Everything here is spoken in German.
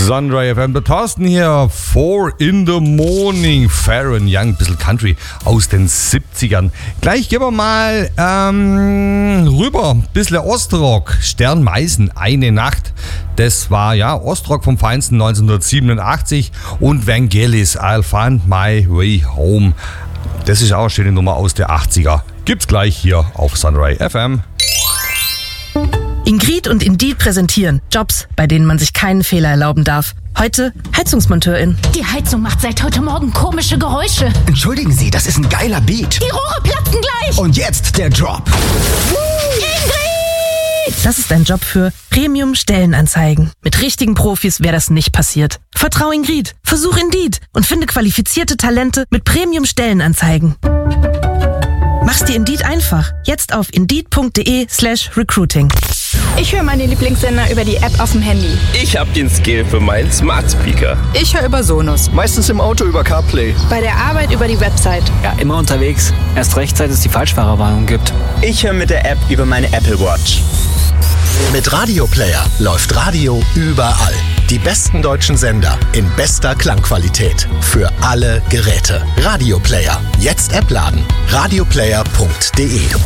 Sunray FM, der Thorsten hier, 4 in the morning, Farron Young, bisschen Country aus den 70ern. Gleich gehen wir mal rüber, bisschen Ostrock, Stern Meißen, eine Nacht. Das war ja Ostrock vom Feinsten 1987 und Vangelis, I'll Find My Way Home. Das ist auch eine schöne Nummer aus der 80er. Gibt's gleich hier auf Sunray FM. Ingrid und Indeed präsentieren Jobs, bei denen man sich keinen Fehler erlauben darf. Heute Heizungsmonteurin. Die Heizung macht seit heute Morgen komische Geräusche. Entschuldigen Sie, das ist ein geiler Beat. Die Rohre platzen gleich. Und jetzt der Drop. Ingrid! Das ist ein Job für Premium-Stellenanzeigen. Mit richtigen Profis wäre das nicht passiert. Vertrau Ingrid, versuch Indeed und finde qualifizierte Talente mit Premium-Stellenanzeigen. Mach's dir Indeed einfach. Jetzt auf indeed.de/recruiting. Ich höre meine Lieblingssender über die App auf dem Handy. Ich habe den Skill für meinen Smart Speaker. Ich höre über Sonos. Meistens im Auto über CarPlay. Bei der Arbeit über die Website. Ja, immer unterwegs. Erst recht, seit es die Falschfahrerwarnung gibt. Ich höre mit der App über meine Apple Watch. Mit Radio Player läuft Radio überall. Die besten deutschen Sender in bester Klangqualität. Für alle Geräte. Radio Player. Jetzt App laden. radioplayer.de